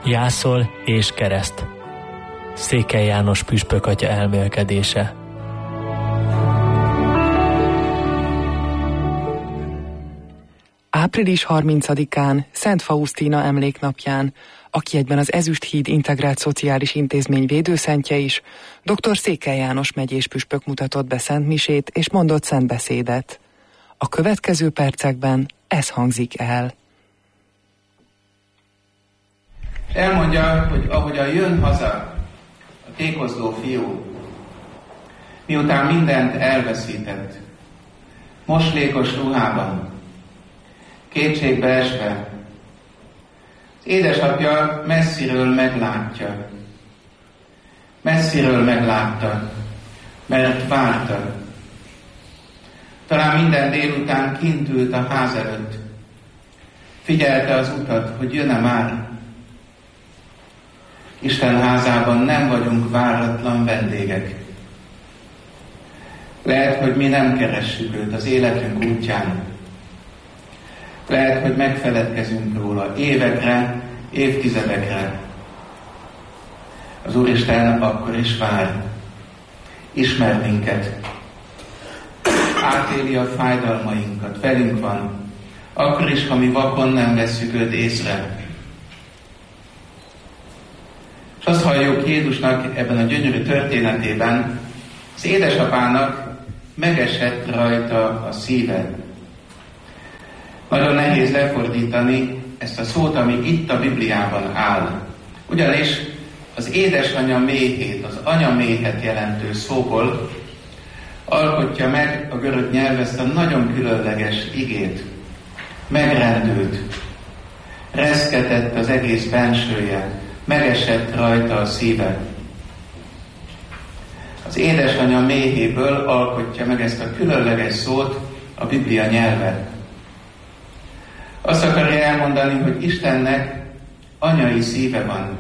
Jászol és kereszt. Székely János püspök atya elmélkedése. Április 30-án, Szent Fausztína emléknapján, aki egyben az Ezüsthíd Integrált Szociális Intézmény védőszentje is, dr. Székely János megyés püspök mutatott be szentmisét és mondott szentbeszédet. A következő percekben ez hangzik el. Elmondja, hogy ahogyan jön haza a tékozló fiú, miután mindent elveszített, moslékos ruhában, kétségbe esve, az édesapja messziről meglátta, mert várta. Talán minden délután kint ült a ház előtt, figyelte az utat, hogy jön-e már. Isten házában nem vagyunk váratlan vendégek. Lehet, hogy mi nem keressük őt az életünk útján. Lehet, hogy megfeledkezünk róla évekre, évtizedekre. Az Úristen akkor is vár. Ismer minket. Átéli a fájdalmainkat. Velünk van. Akkor is, ha mi vakon nem vesszük őt észre. És azt halljuk Jézusnak ebben a gyönyörű történetében, az édesapának megesett rajta a szíve. Nagyon nehéz lefordítani ezt a szót, ami itt a Bibliában áll. Ugyanis az édesanyja méhét, az anyaméhet jelentő szóból alkotja meg a görög nyelv ezt a nagyon különleges igét. Megrendült, reszketett az egész bensője, megesett rajta a szíve. Az édesanyja méhéből alkotja meg ezt a különleges szót a Biblia nyelve. Azt akarja elmondani, hogy Istennek anyai szíve van.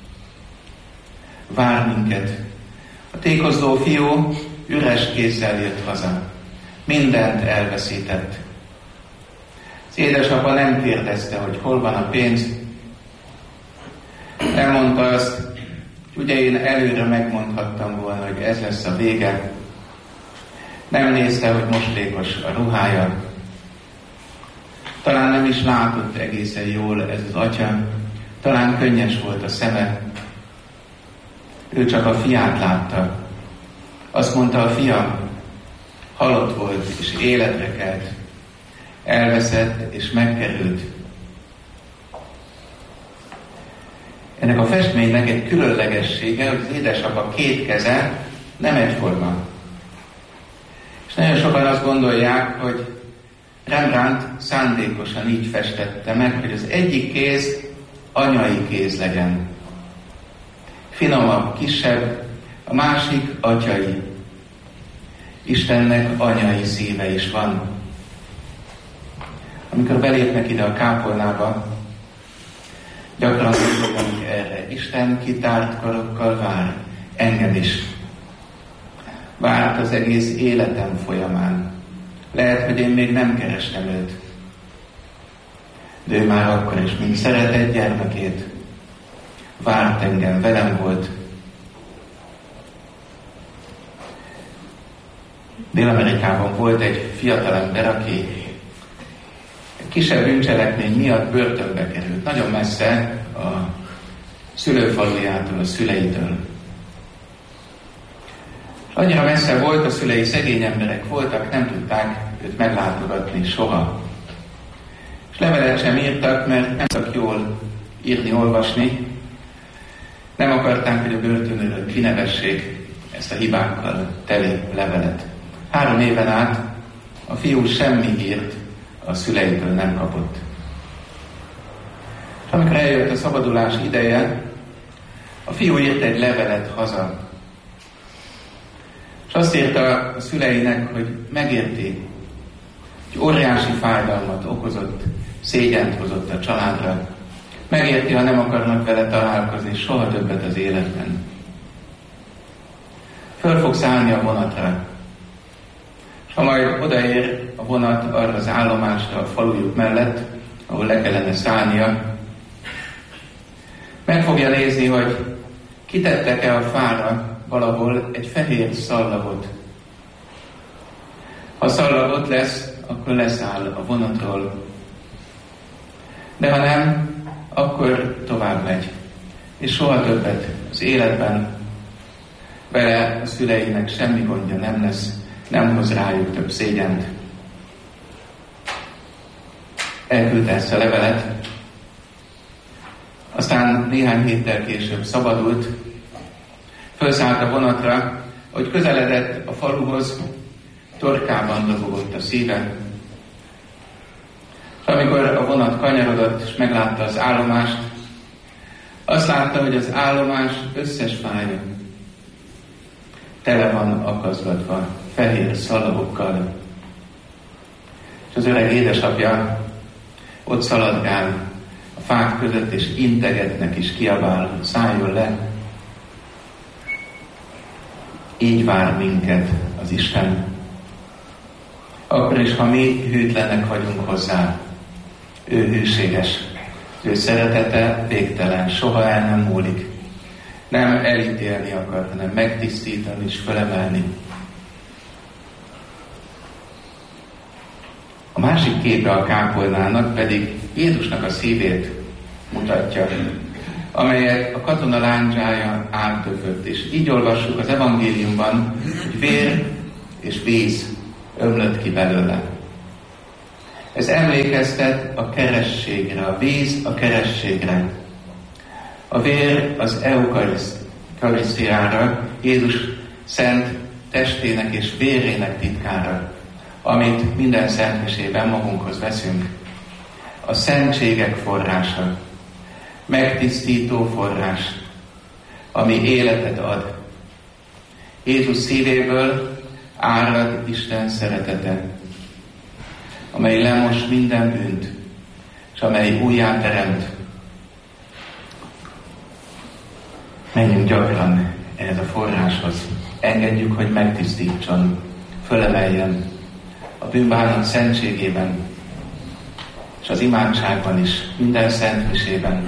Vár minket. A tékozló fiú üres kézzel jött haza. Mindent elveszített. Az édesapa nem kérdezte, hogy hol van a pénz. Nem mondta azt, ugye én előre megmondhattam volna, hogy ez lesz a vége. Nem nézte, hogy moslékos a ruhája. Talán nem is látott egészen jól ez az atya. Talán könnyes volt a szeme. Ő csak a fiát látta. Azt mondta, a fiam halott volt és életre kelt. Elveszett és megkerült. Ennek a festménynek egy különlegessége, hogy az édesapa két keze nem egyforma. És nagyon sokan azt gondolják, hogy Rembrandt szándékosan így festette meg, hogy az egyik kéz anyai kéz legyen. Finomabb, kisebb, a másik atyai. Istennek anyai szíve is van. Amikor belépnek ide a kápolnába, gyakran gondolunk erre. Isten kitárt karokkal vár, engem is. Várt az egész életem folyamán. Lehet, hogy én még nem kerestem őt. De ő már akkor is, mint szeretett gyermekét, várt engem, velem volt. Dél-Amerikában volt egy fiatalember, aki egy kisebb bűncselekmény miatt börtönbe került. Nagyon messze a szülőfalujától, a szüleitől. És annyira messze volt, a szülei szegény emberek voltak, nem tudták őt meglátogatni soha. És levelet sem írtak, mert nem tudtak jól írni, olvasni. Nem akarták, hogy a börtönőrök kinevessék ezt a hibákkal teli levelet. 3 éven át a fiú semmi hírt a szüleitől nem kapott. És amikor eljött a szabadulás ideje, a fiú írt egy levelet haza. És azt írta a szüleinek, hogy megérti, hogy óriási fájdalmat okozott, szégyent hozott a családra. Megérti, ha nem akarnak vele találkozni soha többet az életben. Föl fog szállni a vonatra. És ha majd odaér a vonat arra az állomásra a falujuk mellett, ahol le kellene szállnia, meg fogja nézni, hogy kitettek-e a fára valahol egy fehér szallagot. Ha szallagot lesz, akkor leszáll a vonatról. De ha nem, akkor tovább megy. És soha többet az életben vele a szüleinek semmi gondja nem lesz, nem hoz rájuk több szégyent. Elküldte ezt a levelet, aztán néhány héttel később szabadult, felszállt a vonatra, hogy közeledett a faluhoz, torkában dobogott a szíve. És amikor a vonat kanyarodott, és meglátta az állomást, azt látta, hogy az állomás összes fája tele van akaszgatva fehér szalagokkal. És az öreg édesapja ott szaladgál a fák között, és integetnek is kiabál, szálljon le. Így vár minket az Isten. Akkor is, ha mi hűtlenek vagyunk hozzá, ő hűséges, ő szeretete végtelen, soha el nem múlik. Nem elítélni akar, hanem megtisztítani és felemelni. A másik képe a kápolnának pedig Jézusnak a szívét mutatja, amelyet a katona lándzsája átdöfött. És így olvassuk az evangéliumban, hogy vér és víz ömlött ki belőle. Ez emlékeztet a kerességre, a víz a kerességre. A vér az eukarisztiára, Jézus szent testének és vérének titkára, amit minden szentmisében magunkhoz veszünk. A szentségek forrása, megtisztító forrás, ami életet ad. Jézus szívéből árad Isten szeretete, amely lemos minden bűnt, és amely újjá teremt. Menjünk gyakran ehhez a forráshoz. Engedjük, hogy megtisztítson, fölemeljen a bűnbánat szentségében, és az imádságban is, minden szentmisében.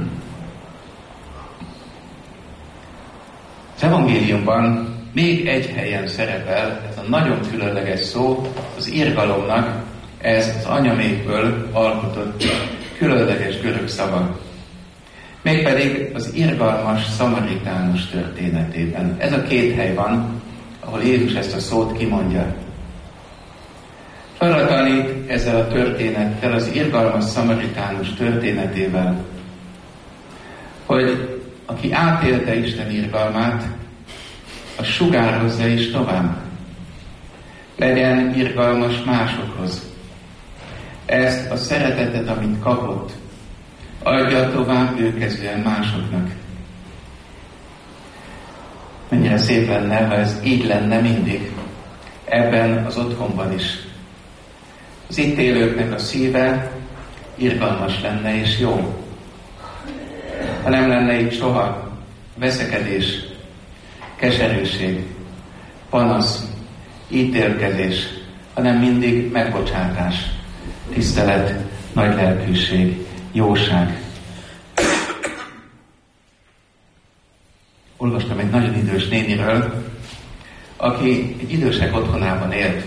Az evangéliumban még egy helyen szerepel ez a nagyon különleges szó, az irgalomnak, ez az anyamékből alkotott különleges görög szava. Mégpedig az irgalmas szamaritánus történetében. Ez a két hely van, ahol Jézus ezt a szót kimondja. Arra tanít ezzel a történettel, az irgalmas szamaritánus történetével, hogy aki átélte Isten irgalmát, az sugározza is tovább. Legyen irgalmas másokhoz. Ezt a szeretetet, amit kapott, adja tovább őkezően másoknak. Mennyire szép lenne, ha ez így lenne mindig, ebben az otthonban is. Az itt élőknek a szíve irgalmas lenne és jó. Ha nem lenne itt soha veszekedés, keserűség, panasz, ítélkezés, hanem mindig megbocsátás, tisztelet, nagy lelkűség, jóság. Olvastam egy nagyon idős néniről, aki egy idősek otthonában élt.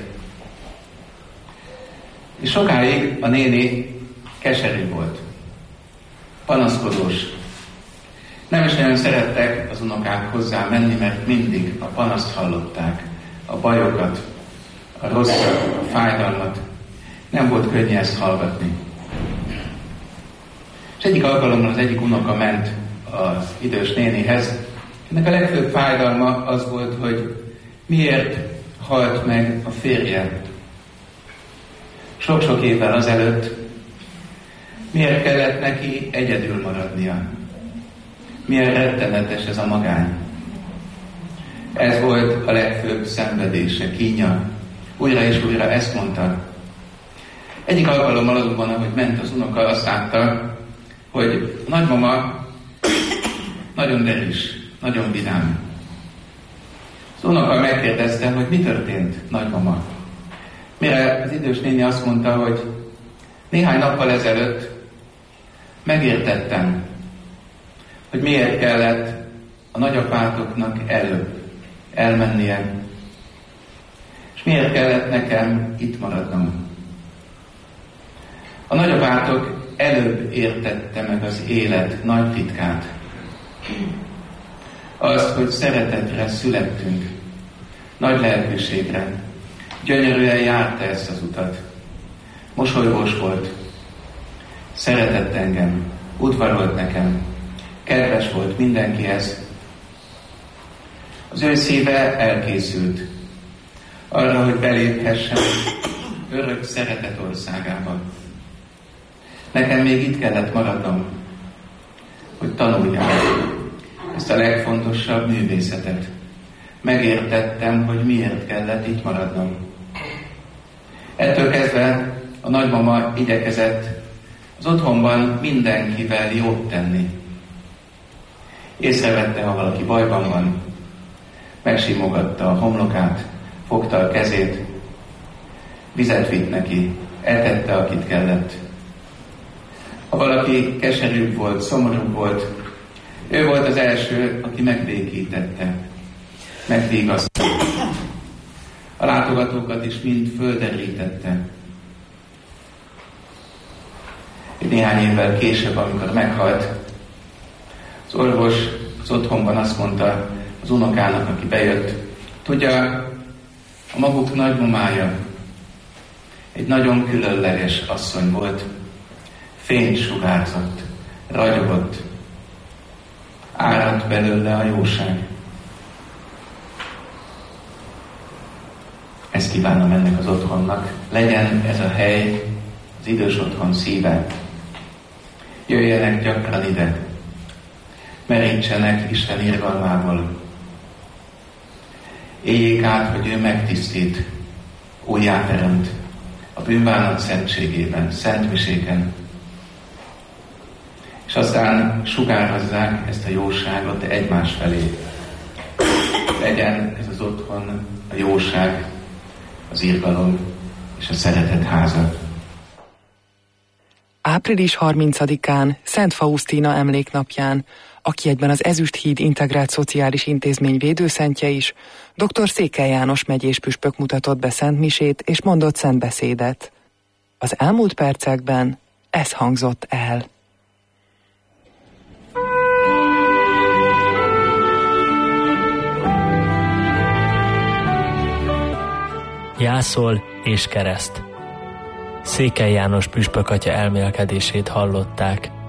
És sokáig a néni keserű volt, panaszkodós. Nem is olyan szerettek az unokák hozzá menni, mert mindig a panaszt hallották, a bajokat, a rosszat, a fájdalmat. Nem volt könnyű ezt hallgatni. És egyik alkalommal az egyik unoka ment az idős nénihez. Ennek a legfőbb fájdalma az volt, hogy miért halt meg a férje. Sok-sok évvel azelőtt miért kellett neki egyedül maradnia. Milyen rettenetes ez a magány. Ez volt a legfőbb szenvedése, kínja. Újra és újra ezt mondta. Egyik alkalommal azonban, ahogy ment az unoka, azt látta, hogy nagymama nagyon derűs, nagyon vidám. Az unoka megkérdezte, hogy mi történt, nagymama. Mire az idős néni azt mondta, hogy néhány nappal ezelőtt megértettem, hogy miért kellett a nagyapátoknak előbb elmennie, és miért kellett nekem itt maradnom. A nagyapátok előbb értette meg az élet nagy titkát. Azt, hogy szeretetre születtünk, nagy lelkűségre. Gyönyörűen járta ezt az utat. Mosolygós volt, szeretett engem, udvarolt nekem, kedves volt mindenkihez. Az ő szíve elkészült arra, hogy beléphessen örök szeretet országába. Nekem még itt kellett maradnom, hogy tanuljam ezt a legfontosabb művészetet. Megértettem, hogy miért kellett itt maradnom. Ettől kezdve a nagymama igyekezett az otthonban mindenkivel jót tenni. Észrevette, ha valaki bajban van, megsimogatta a homlokát, fogta a kezét, vizet vitt neki, etette, akit kellett. Ha valaki keserűbb volt, szomorúbb volt, ő volt az első, aki megbékítette, megvigasztalta. A látogatókat is mind földerítette. Néhány évvel később, amikor meghalt, az orvos az otthonban azt mondta az unokának, aki bejött, tudja, a maguk nagymamája egy nagyon különleges asszony volt, fényt sugárzott, ragyogott, áradt belőle a jóság. Ezt kívánom ennek az otthonnak. Legyen ez a hely az idős otthon szíve. Jöjjenek gyakran ide. Merítsenek Isten irgalmából. Éljék át, hogy ő megtisztít, újjáteremt a bűnbánat szentségében, szentmiséken. És aztán sugározzák ezt a jóságot egymás felé. Legyen ez az otthon a jóság, az irgalom és a szeretet háza. Április 30-án, Szent Fausztina emléknapján, aki egyben az Ezüsthíd Integrált Szociális Intézmény védőszentje is, dr. Székely János megyés püspök mutatott be szentmisét és mondott szentbeszédet. Az elmúlt percekben ez hangzott el. Jászol és kereszt. Székely János püspök atya elmélkedését hallották.